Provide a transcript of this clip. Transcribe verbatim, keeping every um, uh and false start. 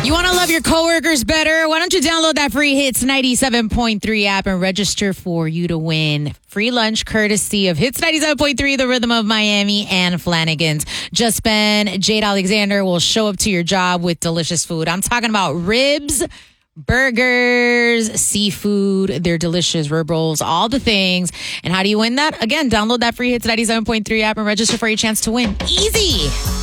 You want to love your coworkers better? Why don't you download that free Hits ninety-seven point three app and register for you to win free lunch courtesy of Hits ninety-seven point three, the rhythm of Miami, and Flanagan's. Just Ben, Jade Alexander will show up to your job with delicious food. I'm talking about ribs, burgers, seafood, they're delicious, rib rolls, all the things. And how do you win that? Again, download that free Hits ninety-seven point three app and register for your chance to win. Easy.